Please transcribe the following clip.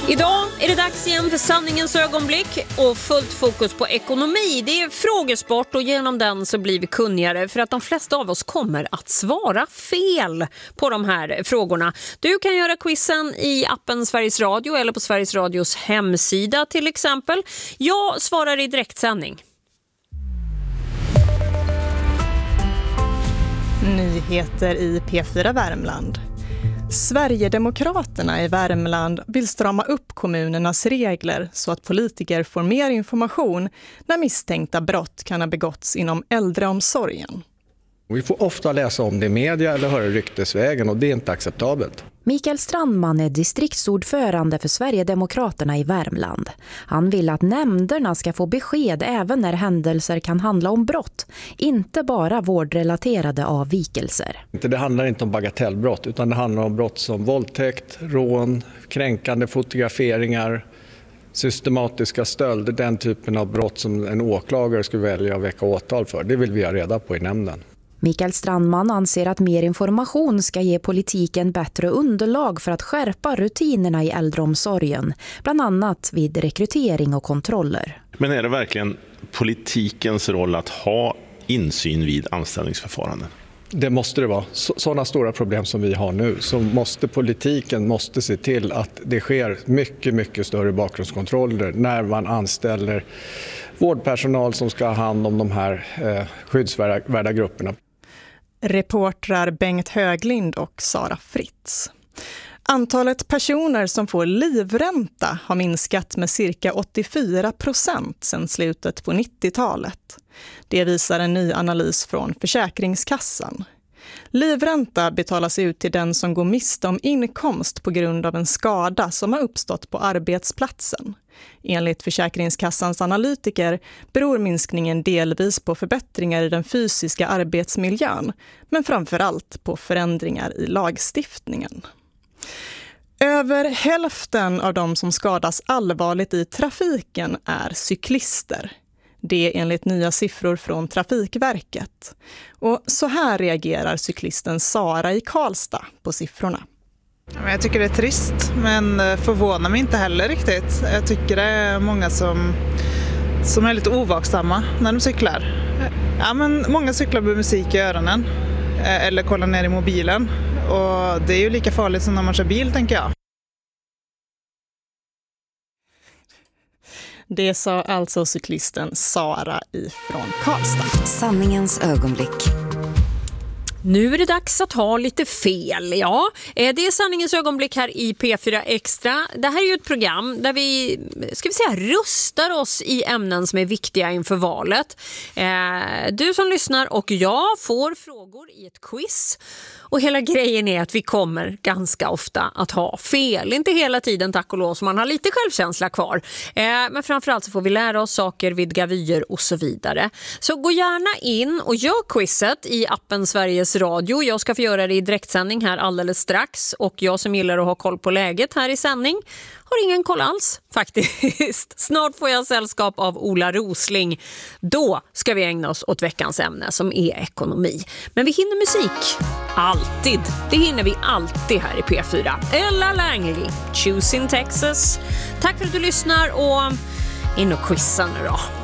Idag är det dags igen för sanningens ögonblick och fullt fokus på ekonomi. Det är frågesport och genom den så blir vi kunnigare för att de flesta av oss kommer att svara fel på de här frågorna. Du kan göra quizen i appen Sveriges Radio eller på Sveriges Radios hemsida till exempel. Jag svarar i direktsändning. Nyheter i P4 Värmland. Sverigedemokraterna i Värmland vill strama upp kommunernas regler så att politiker får mer information när misstänkta brott kan ha begåtts inom äldreomsorgen. Vi får ofta läsa om det i media eller höra ryktesvägen och det är inte acceptabelt. Mikael Strandman är distriktsordförande för Sverigedemokraterna i Värmland. Han vill att nämnderna ska få besked även när händelser kan handla om brott, inte bara vårdrelaterade avvikelser. Det handlar inte om bagatellbrott utan det handlar om brott som våldtäkt, rån, kränkande fotograferingar, systematiska stölder, den typen av brott som en åklagare skulle välja att väcka åtal för. Det vill vi ha reda på i nämnden. Mikael Strandman anser att mer information ska ge politiken bättre underlag för att skärpa rutinerna i äldreomsorgen, bland annat vid rekrytering och kontroller. Men är det verkligen politikens roll att ha insyn vid anställningsförfaranden? Det måste det vara. Sådana stora problem som vi har nu så måste politiken se till att det sker mycket större bakgrundskontroller när man anställer vårdpersonal som ska ha hand om de här skyddsvärda grupperna. Reportrar Bengt Höglind och Sara Fritz. Antalet personer som får livränta har minskat med cirka 84% sedan slutet på 90-talet. Det visar en ny analys från Försäkringskassan. Livränta betalas ut till den som går miste om inkomst på grund av en skada som har uppstått på arbetsplatsen. Enligt Försäkringskassans analytiker beror minskningen delvis på förbättringar i den fysiska arbetsmiljön, men framförallt på förändringar i lagstiftningen. Över hälften av de som skadas allvarligt i trafiken är cyklister. Det är enligt nya siffror från Trafikverket. Och så här reagerar cyklisten Sara i Karlstad på siffrorna. Jag tycker det är trist, men förvånar mig inte heller riktigt. Jag tycker det är många som är lite ovaksamma när de cyklar. Ja, men många cyklar med musik i öronen eller kollar ner i mobilen. Och det är ju lika farligt som när man kör bil, tänker jag. Det sa alltså cyklisten Sara ifrån Karlstad. Sanningens ögonblick. Nu är det dags att ha lite fel, ja. Det är sanningens ögonblick här i P4 Extra. Det här är ju ett program där vi, rustar oss i ämnen som är viktiga inför valet. Du som lyssnar och jag får frågor i ett quiz. Och hela grejen är att vi kommer ganska ofta att ha fel. Inte hela tiden, tack och lov, så man har lite självkänsla kvar. Men framförallt så får vi lära oss saker, vidga vyer och så vidare. Så gå gärna in och gör quizet i appen Sveriges Radio. Jag ska få göra det i direktsändning här alldeles strax. Och jag som gillar att ha koll på läget här i sändning har ingen koll alls faktiskt. Snart får jag sällskap av Ola Rosling. Då ska vi ägna oss åt veckans ämne som är ekonomi. Men vi hinner musik. Alltid. Det hinner vi alltid här i P4. Ella Langley, Choosing Texas. Tack för att du lyssnar och in och quizza nu då.